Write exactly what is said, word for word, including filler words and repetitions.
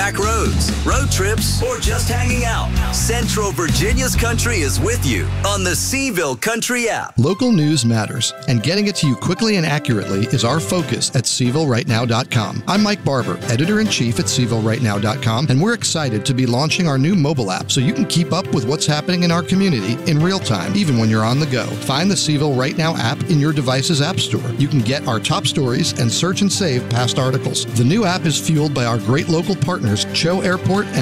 back roads, road trips, or just hanging out, Central Virginia's country is with you on the Seville Country app. Local news matters, and getting it to you quickly and accurately is our focus at Seville Right Now dot com. I'm Mike Barber, Editor-in-Chief at Seville Right Now dot com, and we're excited to be launching our new mobile app so you can keep up with what's happening in our community in real time, even when you're on the go. Find the Seville Right Now app in your device's app store. You can get our top stories and search and save past articles. The new app is fueled by our great local partners, Cho Airport